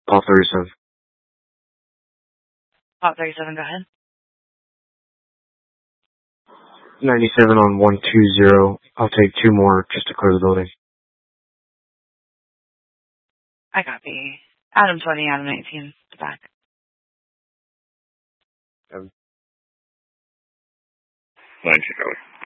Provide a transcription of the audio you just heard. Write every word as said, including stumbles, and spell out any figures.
Paul thirty-seven. Paul thirty-seven, go ahead. ninety-seven on one two zero. I'll take two more just to clear the building. I copy. Adam twenty, Adam nineteen, the back. Um, nine Chicago.